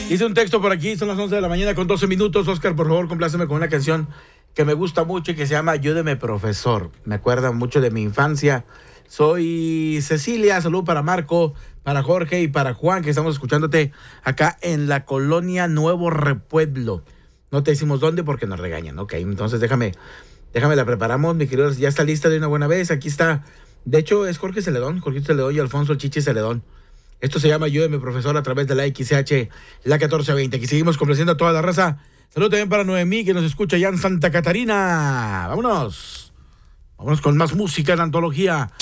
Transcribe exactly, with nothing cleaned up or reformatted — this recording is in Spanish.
Hice un texto por aquí, son las once de la mañana con doce minutos. Oscar, por favor, compláceme con una canción que me gusta mucho y que se llama Ayúdeme, profesor. Me acuerda mucho de mi infancia. Soy Cecilia, salud para Marco, para Jorge y para Juan, que estamos escuchándote acá en la colonia Nuevo Repueblo. No te decimos dónde porque nos regañan, ok. Entonces déjame, déjame la preparamos, mi querido. Ya está lista de una buena vez. Aquí está. De hecho, es Jorge Celedón, Jorge Celedón y Alfonso el Chichi Celedón. Esto se llama Ayúdeme, profesor, a través de la X C H, la catorce veinte. Aquí seguimos complaciendo a toda la raza. Saludos también para Noemí, que nos escucha allá en Santa Catarina. Vámonos. Vámonos con más música en la antología.